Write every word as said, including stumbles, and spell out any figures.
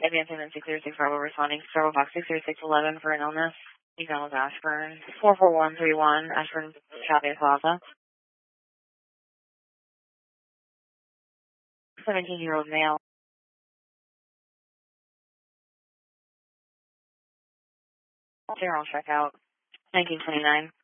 Advancing in six zero six Bravo, responding to Starbuck Box six zero six eleven for an illness. Economic Ashburn, four four one three one, Ashburn Shopping Plaza. seventeen-year-old male. General checkout, nineteen twenty-nine.